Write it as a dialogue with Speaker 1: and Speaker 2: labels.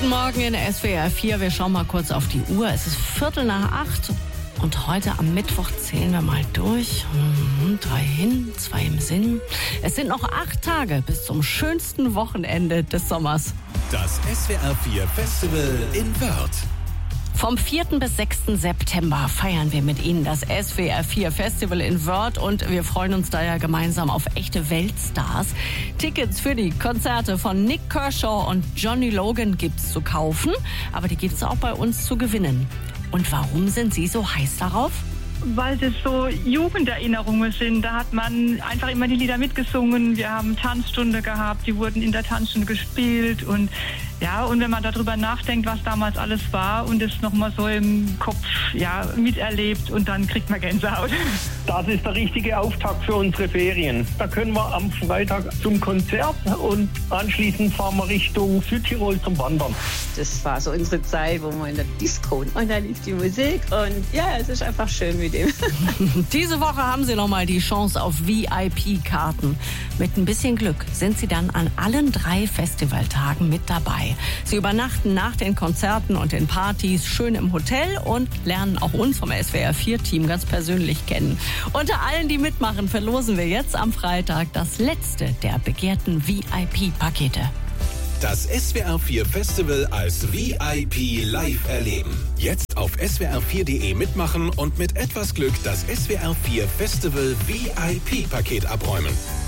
Speaker 1: Guten Morgen in SWR 4. Wir schauen mal kurz auf die Uhr. Es ist 7:45 und heute am Mittwoch zählen wir mal durch. 3 hin, 2 im Sinn. Es sind noch 8 Tage bis zum schönsten Wochenende des Sommers.
Speaker 2: Das SWR 4 Festival in Wörth.
Speaker 1: Vom 4. bis 6. September feiern wir mit Ihnen das SWR 4 Festival in Wörth und wir freuen uns da ja gemeinsam auf echte Weltstars. Tickets für die Konzerte von Nik Kershaw und Johnny Logan gibt's zu kaufen, aber die gibt's auch bei uns zu gewinnen. Und warum sind Sie so heiß darauf?
Speaker 3: Weil das so Jugenderinnerungen sind. Da hat man einfach immer die Lieder mitgesungen. Wir haben Tanzstunde gehabt, die wurden in der Tanzstunde gespielt. Und ja, und wenn man darüber nachdenkt, was damals alles war und es nochmal so im Kopf miterlebt und dann kriegt man Gänsehaut.
Speaker 4: Das ist der richtige Auftakt für unsere Ferien. Da können wir am Freitag zum Konzert und anschließend fahren wir Richtung Südtirol zum Wandern.
Speaker 5: Das war so unsere Zeit, wo wir in der Disco und da lief die Musik und ja, es ist einfach schön mit dem.
Speaker 1: Diese Woche haben Sie nochmal die Chance auf VIP-Karten. Mit ein bisschen Glück sind Sie dann an allen 3 Festivaltagen mit dabei. Sie übernachten nach den Konzerten und den Partys schön im Hotel und lernen auch uns vom SWR 4-Team ganz persönlich kennen. Unter allen, die mitmachen, verlosen wir jetzt am Freitag das letzte der begehrten VIP-Pakete.
Speaker 2: Das SWR 4 Festival als VIP live erleben. Jetzt auf swr4.de mitmachen und mit etwas Glück das SWR 4 Festival VIP-Paket abräumen.